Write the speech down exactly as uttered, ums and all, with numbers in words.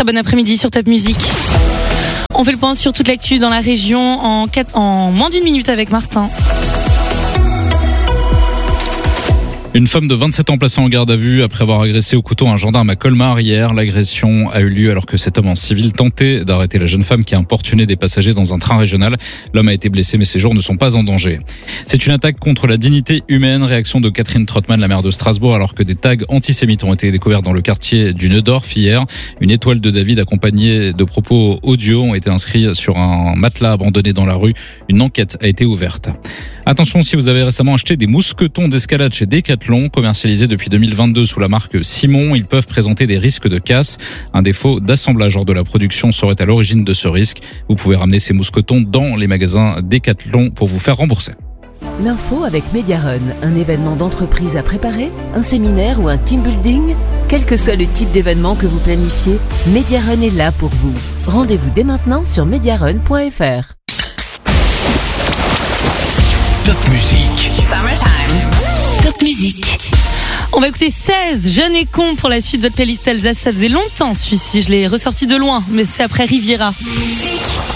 Très bon après-midi sur Top Music. On fait le point sur toute l'actu dans la région en, quatre, en moins d'une minute avec Martin. Une femme de vingt-sept ans placée en garde à vue après avoir agressé au couteau un gendarme à Colmar hier. L'agression a eu lieu alors que cet homme en civil tentait d'arrêter la jeune femme qui importunait des passagers dans un train régional. L'homme a été blessé mais ses jours ne sont pas en danger. C'est une attaque contre la dignité humaine. Réaction de Catherine Trottmann, la maire de Strasbourg, alors que des tags antisémites ont été découverts dans le quartier du Neudorf hier. Une étoile de David accompagnée de propos audio ont été inscrits sur un matelas abandonné dans la rue. Une enquête a été ouverte. Attention, si vous avez récemment acheté des mousquetons d'escalade chez Decathlon, commercialisés depuis deux mille vingt-deux sous la marque Simon, ils peuvent présenter des risques de casse. Un défaut d'assemblage lors de la production serait à l'origine de ce risque. Vous pouvez ramener ces mousquetons dans les magasins Decathlon pour vous faire rembourser. L'info avec Mediarun, un événement d'entreprise à préparer, un séminaire ou un team building. Quel que soit le type d'événement que vous planifiez, Mediarun est là pour vous. Rendez-vous dès maintenant sur mediarun point f r. Top Music. Summertime. Top Music. On va écouter seize, Jeune et con pour la suite de votre playlist Alsace. Ça faisait longtemps celui-ci, je l'ai ressorti de loin, mais c'est après Riviera.